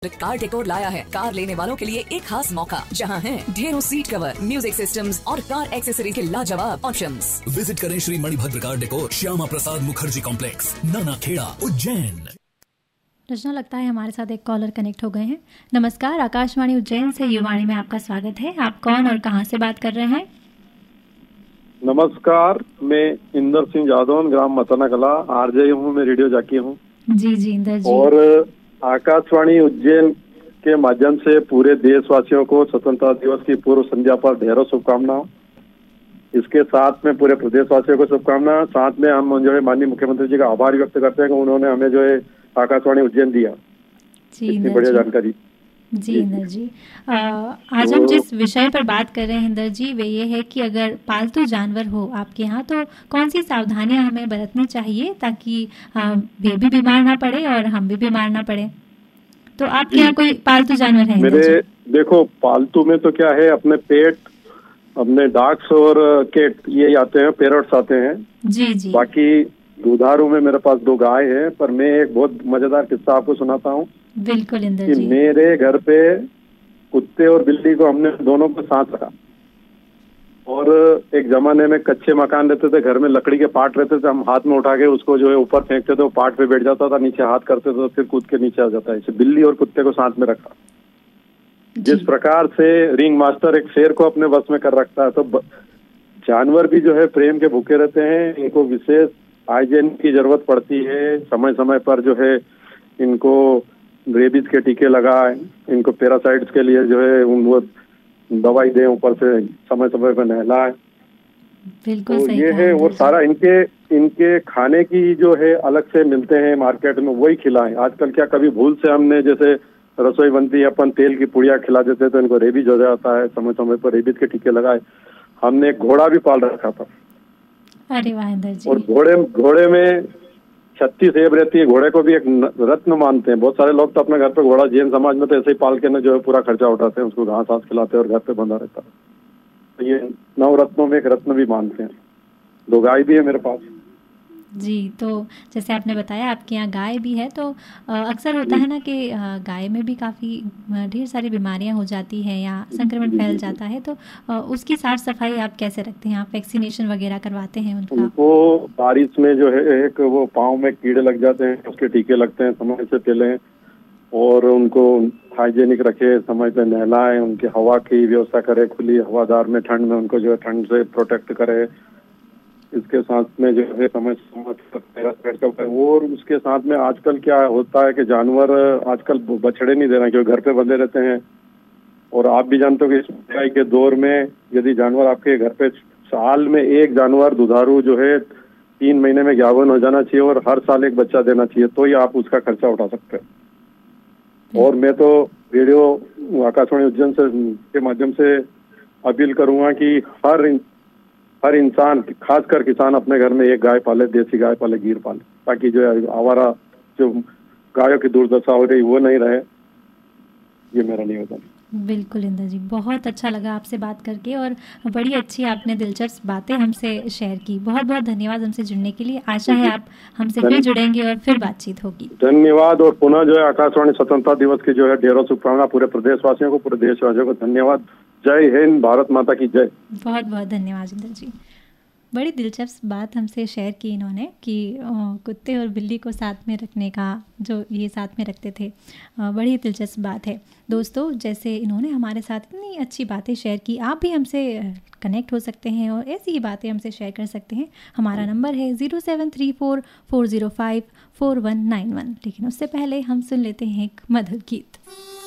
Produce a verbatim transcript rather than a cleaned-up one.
Car decor लाया है car लेने वालों के लिए एक खास मौका, जहां है ढेरों सीट कवर, म्यूजिक सिस्टम्स और कार एक्सेसरी के लाजवाब ऑप्शंस। विजिट करें Shri Manibhadra car decor, Shyama Prasad Mukherjee complex, नाना खेड़ा, उज्जैन। रचना, लगता है हमारे साथ एक कॉलर कनेक्ट हो गए हैं। नमस्कार, आकाशवाणी उज्जैन से युवाणी में आपका स्वागत है। आप कौन और कहां से बात कर रहे हैं? नमस्कार, मैं इंदर सिंह जादौन, ग्राम मताना कला, आरजे हूँ, मैं रेडियो जाकी हूँ। जी जी इंदर जी। और आकाशवाणी उज्जैन के माध्यम से पूरे देशवासियों को स्वतंत्रता दिवस की पूर्व संध्या पर ढेरों शुभकामनाएं। इसके साथ में पूरे प्रदेशवासियों को शुभकामनाएं। साथ में हम जो है माननीय मुख्यमंत्री जी का आभार व्यक्त करते हैं कि उन्होंने हमें जो है आकाशवाणी उज्जैन दिया इतनी बढ़िया जानकारी। जी इंदर जी, आ, आज हम जिस विषय पर बात कर रहे हैं इंदर जी, वे ये है कि अगर पालतू जानवर हो आपके यहाँ तो कौन सी सावधानियां हमें बरतनी चाहिए ताकि वे भी बीमार ना पड़े और हम भी बीमार ना पड़े। तो आपके यहाँ कोई पालतू जानवर है? मेरे देखो, पालतू में तो क्या है, अपने पेट, अपने डॉग्स और केट ये आते हैं, पेरट्स आते हैं। जी जी। बाकी दुधारू में मेरे पास दो गाय है, पर मैं एक बहुत मजेदार किस्सा आपको सुनाता हूँ। बिल्कुल इंदर कि जी। मेरे घर पे कुत्ते और बिल्ली को हमने दोनों को साथ रखा। और एक जमाने में कच्चे मकान रहते थे, घर में लकड़ी के पार्ट रहते थे, हम हाथ में उठा के उसको जो है ऊपर फेंकते थे, वो पार्ट पे बैठ जाता था, नीचे हाथ करते थे तो फिर कूद के नीचे आ जाता है। इसे बिल्ली और कुत्ते को साथ में रखा। जिस प्रकार से रिंग मास्टर एक शेर को अपने बस में कर रखता है, तो जानवर भी जो है प्रेम के भूखे रहते हैं। इनको विशेष हाइजीन की जरूरत पड़ती है। समय समय पर जो है इनको रेबीज के टीके लगाए, इनको पैरासाइट्स के लिए जो है वो दवाई दें, ऊपर से समय समय पर नहलाए। बिल्कुल तो सही ये कहा है। इंदर और जी। सारा इनके इनके खाने की जो है अलग से मिलते हैं मार्केट में, वही खिलाएं। आजकल क्या कभी भूल से हमने जैसे रसोई बनती है, अपन तेल की पुड़िया खिला देते तो इनको रेबीज हो जाता है। समय समय पर रेबीज के टीके लगाए। हमने एक घोड़ा भी पाल रखा था। अरे वाह इंदर जी। और घोड़े घोड़े में छत्तीस एब रहती है। घोड़े को भी एक रत्न मानते हैं। बहुत सारे लोग तो अपने घर पे घोड़ा जैन समाज में तो ऐसे ही पाल के ना जो है पूरा खर्चा उठाते हैं, उसको घास घास खिलाते हैं और घर पे बंधा रहता है। तो ये नौ रत्नों में एक रत्न भी मानते हैं। दो गाय भी है मेरे पास। जी, तो जैसे आपने बताया आपके यहाँ गाय भी है, तो अ, अक्सर होता है ना कि अ, गाय में भी काफ़ी ढेर सारी बीमारियां हो जाती हैं या संक्रमण फैल जाता है, तो अ, उसकी साफ सफाई आप कैसे रखते हैं? आप वैक्सीनेशन वगैरह करवाते हैं उनका? उनको बारिश में जो है एक वो पाँव में कीड़े लग जाते हैं, उसके टीके लगते हैं समय से पहले। और उनको हाइजेनिक रखे, समय पे नहलाएं, उनकी हवा की व्यवस्था करे, खुली हवादार में, ठंड में उनको जो है ठंड से प्रोटेक्ट करे। इसके साथ में जो है समय समय पर। और उसके साथ में आजकल क्या होता है कि जानवर आजकल बछड़े नहीं दे रहे, क्योंकि घर पे बंधे रहते हैं। और आप भी जानते हो कि इस महंगाई के दौर में यदि जानवर आपके घर पे, साल में एक जानवर दुधारू जो है तीन महीने में ग्यावन हो जाना चाहिए और हर साल एक बच्चा देना चाहिए, तो ही आप उसका खर्चा उठा सकते हैं। और मैं तो रेडियो आकाशवाणी उज्जैन से के माध्यम से अपील करूंगा कि हर हर इंसान, खासकर किसान, अपने घर में एक गाय पाले, देसी गाय पाले, गीर पाले, ताकि जो है आवारा जो गायों की दुर्दशा हो रही वो नहीं रहे। ये मेरा निवेदन। बिल्कुल इंदर जी, बहुत अच्छा लगा आपसे बात करके और बड़ी अच्छी आपने दिलचस्प बातें हमसे शेयर की। बहुत बहुत धन्यवाद हमसे जुड़ने के लिए। आशा है आप हमसे फिर जुड़ेंगे और फिर बातचीत होगी। धन्यवाद। और पुनः जो है आकाशवाणी स्वतंत्रता दिवस की जो है ढेरों शुभकामनाएं पूरे प्रदेशवासियों को, पूरे देशवासियों को। धन्यवाद। जय हिंद, भारत माता की जय। बहुत बहुत धन्यवाद इंदर जी। बड़ी दिलचस्प बात हमसे शेयर की इन्होंने कि कुत्ते और बिल्ली को साथ में रखने का, जो ये साथ में रखते थे, बड़ी दिलचस्प बात है। दोस्तों, जैसे इन्होंने हमारे साथ इतनी अच्छी बातें शेयर की, आप भी हमसे कनेक्ट हो सकते हैं और ऐसी ही बातें हमसे शेयर कर सकते हैं। हमारा नंबर है zero seven three four four zero five four one nine one. लेकिन उससे पहले हम सुन लेते हैं एक मधुर गीत।